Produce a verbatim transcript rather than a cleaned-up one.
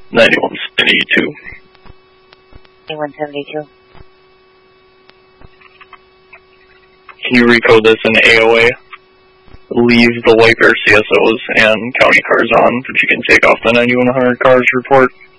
ninety-one seventy-two. ninety-one seventy-two. Can you recode this in A O A? Leave the White Bear C S Os and county cars on, but you can take off the ninety-one hundred cars report.